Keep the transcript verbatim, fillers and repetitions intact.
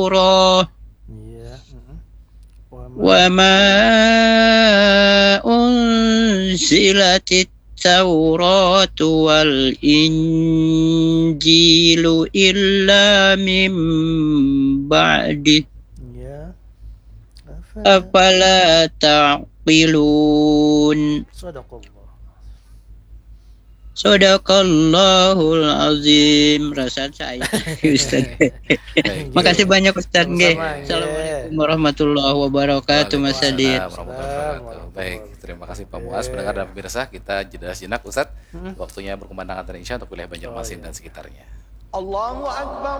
Iya. Mm-mm. Wa ma وما أنزلت التوراة والإنجيل إلا من بعده ya afala أفلا تعقلون sadaqallah. Sadaqallahul azim. Perasaan saya Ustaz. Baik, Makasih itu. banyak Ustaz nggih. Sama-sama nggih. Assalamualaikum warahmatullahi wabarakatuh Mas Sadid. Waalaikumsalam warahmatullahi wabarakatuh. Baik, terima kasih Pak Muas. Pendengar dan pemirsa, kita jeda sejenak Ustadz. Waktunya berkumandang antara Insya untuk wilayah Banjarmasin dan sekitarnya. Allahu Akbar.